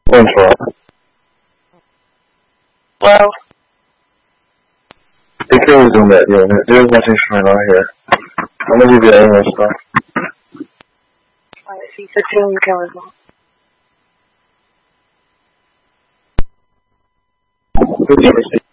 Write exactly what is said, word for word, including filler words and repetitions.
Bonsoir. Well, Take care of Zoom that unit. There's nothing going on here. I'm gonna give you any more stuff. alright, so you said Zoom you can resolve. Good to see you.